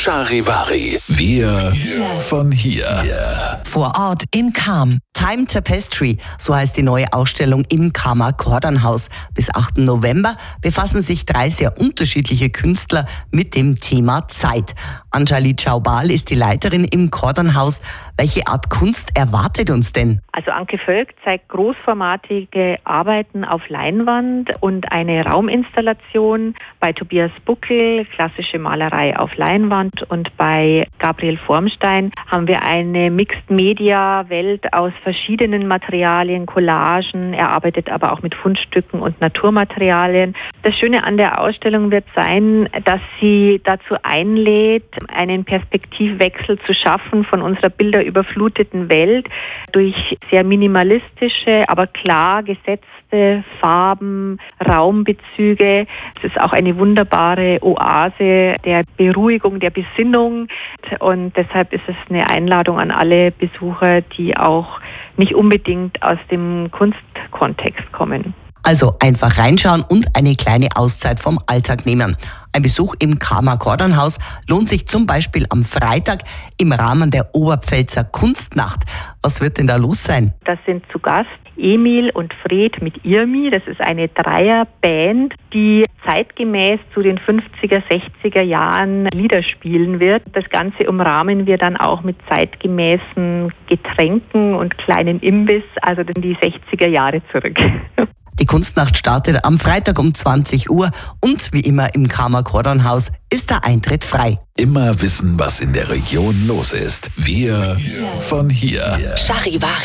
Charivari. Wir von hier. Vor Ort in Cham. Time Tapestry, so heißt die neue Ausstellung im Chamer Kordernhaus. Bis 8. November befassen sich 3 sehr unterschiedliche Künstler mit dem Thema Zeit. Anjali Chaubal ist die Leiterin im Kordernhaus. Welche Art Kunst erwartet uns denn? Also Anke Völk zeigt großformatige Arbeiten auf Leinwand und eine Rauminstallation. Bei Tobias Buckel klassische Malerei auf Leinwand und bei Gabriel Formstein haben wir eine Mixed-Media-Welt aus verschiedenen Materialien, Collagen. Er arbeitet aber auch mit Fundstücken und Naturmaterialien. Das Schöne an der Ausstellung wird sein, dass sie dazu einlädt, einen Perspektivwechsel zu schaffen von unserer bilderüberfluteten Welt durch sehr minimalistische, aber klar gesetzte Farben, Raumbezüge. Es ist auch eine wunderbare Oase der Beruhigung, der Besinnung. Und deshalb ist es eine Einladung an alle Besucher, die auch nicht unbedingt aus dem Kunstkontext kommen. Also einfach reinschauen und eine kleine Auszeit vom Alltag nehmen. Ein Besuch im Chamer Kordernhaus lohnt sich zum Beispiel am Freitag im Rahmen der Oberpfälzer Kunstnacht. Was wird denn da los sein? Das sind zu Gast Emil und Fred mit Irmi. Das ist eine Dreierband, die zeitgemäß zu den 50er, 60er Jahren Lieder spielen wird. Das Ganze umrahmen wir dann auch mit zeitgemäßen Getränken und kleinen Imbiss, also in die 60er Jahre zurück. Die Kunstnacht startet am Freitag um 20 Uhr und wie immer im Chamer Kordernhaus ist der Eintritt frei. Immer wissen, was in der Region los ist. Wir von hier. Charivari.